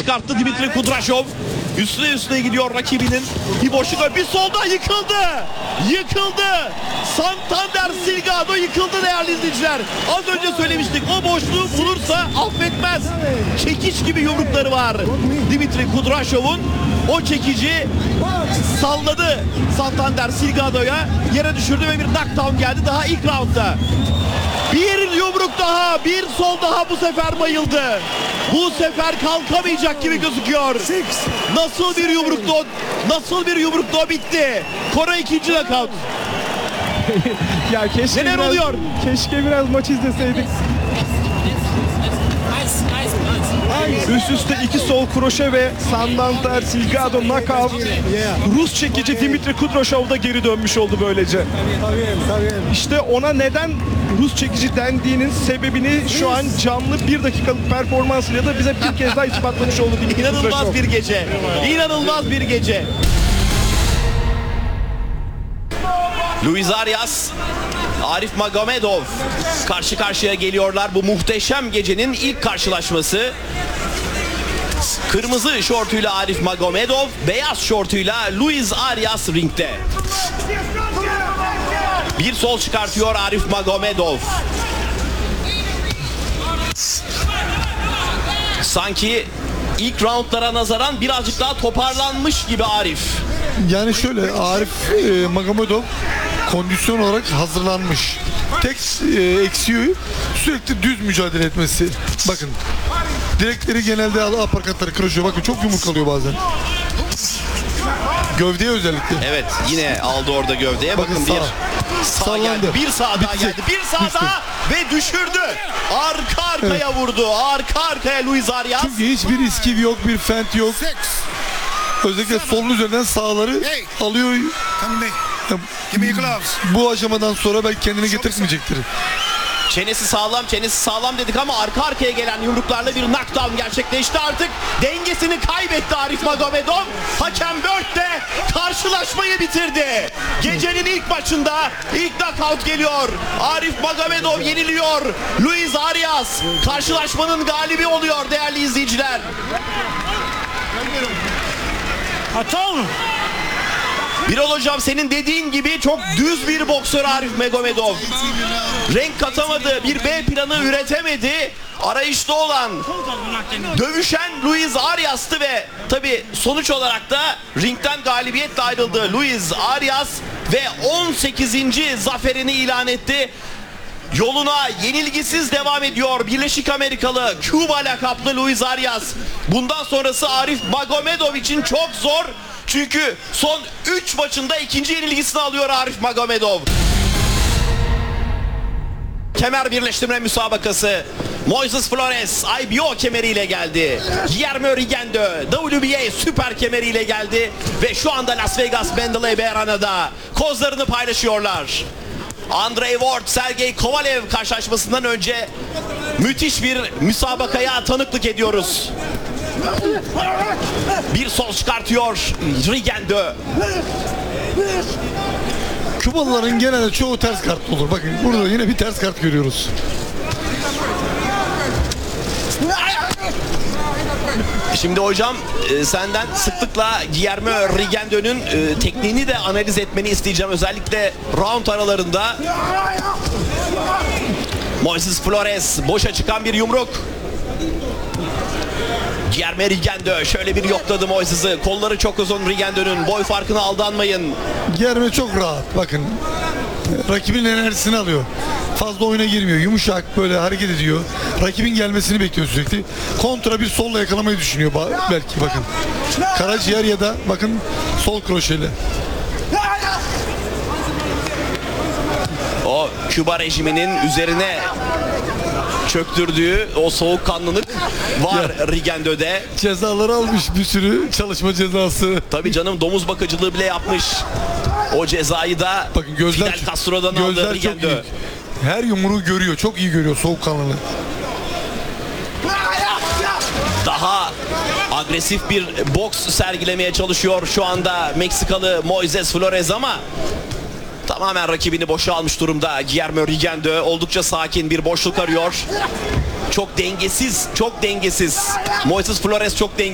çıkarttı Dimitri Kudraşov. Üstüne gidiyor rakibinin. Bir boşluk var. Bir solda yıkıldı. Santander Silgado yıkıldı değerli izleyiciler. Az önce söylemiştik, o boşluğu bulursa affetmez. Çekiç gibi yumrukları var Dimitri Kudraşov'un. O çekici salladı Santander Silgado'ya. Yere düşürdü ve bir knockdown geldi daha ilk roundda. Bir yumruk daha, bir sol daha, bu sefer bayıldı. Bu sefer kalkamayacak gibi gözüküyor. Nasıl bir yumruktu o, bitti. Kore ikinci knockout. Ya keşke Neler biraz, oluyor? Keşke biraz maç izleseydik. Üst üste iki sol kroşe ve Santander Silgado knockout. Rus çekici Dimitri Kudraşov da geri dönmüş oldu böylece. İşte ona neden Rus çekici dendiğinin sebebini şu an canlı bir dakikalık performansıyla da bize bir kez daha ispatlamış oldu Dimitri Kudraşov. İnanılmaz bir gece. Luis Arias, Arif Magomedov karşı karşıya geliyorlar. Bu muhteşem gecenin ilk karşılaşması. Kırmızı şortuyla Arif Magomedov, beyaz şortuyla Luis Arias ringde. Bir sol çıkartıyor Arif Magomedov. Sanki ilk roundlara nazaran birazcık daha toparlanmış gibi Arif. Yani şöyle, Arif Magomedov kondisyon olarak hazırlanmış. Tek eksiği sürekli düz mücadele etmesi. Bakın, direkleri genelde aparkatları kırışıyor. Bakın çok yumruk alıyor bazen. Gövdeye özellikle. Evet, yine aldı orada gövdeye. Bakın bir sağ geldi. Bir sağ daha geldi. Bir sağ daha ve düşürdü. Arka arkaya vurdu. Arka arkaya Luis Arias. Çünkü hiçbir iskiv yok, bir fent yok. Özellikle solun üzerinden sağları alıyor. Bu aşamadan sonra belki kendini getirmeyecektir. Çenesi sağlam dedik ama arka arkaya gelen yumruklarla bir knockdown gerçekleşti artık. Dengesini kaybetti Arif Magomedov. Hakem Börk de karşılaşmayı bitirdi. Gecenin ilk maçında ilk knockout geliyor. Arif Magomedov yeniliyor. Luis Arias karşılaşmanın galibi oluyor değerli izleyiciler. Birol hocam, senin dediğin gibi çok düz bir boksör Arif Magomedov. Renk katamadı, bir B planı üretemedi. Arayışta olan, dövüşen Luis Arias'tı ve tabi sonuç olarak da ringden galibiyetle ayrıldı Luis Arias ve 18. zaferini ilan etti. Yoluna yenilgisiz devam ediyor Birleşik Amerikalı, Küba lakaplı Luis Arias. Bundan sonrası Arif Magomedov için çok zor. Çünkü son 3 maçında ikinci yenilgisini alıyor Arif Magomedov. Kemer birleştirme müsabakası. Moises Flores IBO kemeriyle geldi. Guillermo Rigendo WBA süper kemeriyle geldi. Ve şu anda Las Vegas Mandalay Bay Arena'da kozlarını paylaşıyorlar. Andrei Ward, Sergey Kovalev karşılaşmasından önce müthiş bir müsabakaya tanıklık ediyoruz. Bir sol çıkartıyor Rigendo. Kübalıların genelde çoğu ters kart olur. Bakın burada yine bir ters kart görüyoruz. Şimdi hocam senden sıklıkla Guillermo Rigendo'nun tekniğini de analiz etmeni isteyeceğim. Özellikle round aralarında. Moises Flores, boşa çıkan bir yumruk. Guillermo Rigendo şöyle bir yokladı Moises'i. Kolları çok uzun Rigendo'nun. Boy farkına aldanmayın. Guillermo çok rahat. Bakın, rakibin enerjisini alıyor. Fazla oyuna girmiyor. Yumuşak böyle hareket ediyor. Rakibin gelmesini bekliyor sürekli. Kontra bir solla yakalamayı düşünüyor belki, bakın. Karaciğer ya da bakın sol kroşeyle. O Küba rejiminin üzerine çöktürdüğü o soğukkanlılık var Rigendo'de. Cezaları almış, bir sürü çalışma cezası. Tabii canım, domuz bakıcılığı bile yapmış. O cezayı da bakın gözler, Fidel Castro'dan aldı Rigendo. Her yumruğu görüyor, çok iyi görüyor soğukkanlılığı. Daha agresif bir boks sergilemeye çalışıyor şu anda Meksikalı Moises Flores ama tamamen rakibini boşa almış durumda. Guillermo Rigendo oldukça sakin, bir boşluk arıyor. Çok dengesiz, çok dengesiz. Moises Flores çok dengesiz.